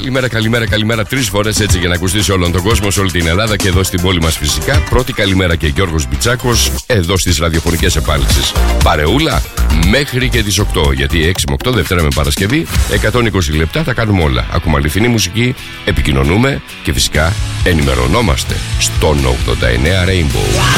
Καλημέρα, καλημέρα, καλημέρα. 3 φορές έτσι για να ακουστεί σε όλον τον κόσμο, σε όλη την Ελλάδα και εδώ στην πόλη μας φυσικά. Πρώτη καλημέρα και Γιώργος Μπιτσάκος εδώ στις ραδιοφωνικές επάλξεις. Παρεούλα μέχρι και τις 8. Γιατί 6 με 8 Δευτέρα με Παρασκευή, 120 λεπτά τα κάνουμε όλα. Ακούμε αληθινή μουσική, επικοινωνούμε και φυσικά ενημερωνόμαστε στον 89 Rainbow.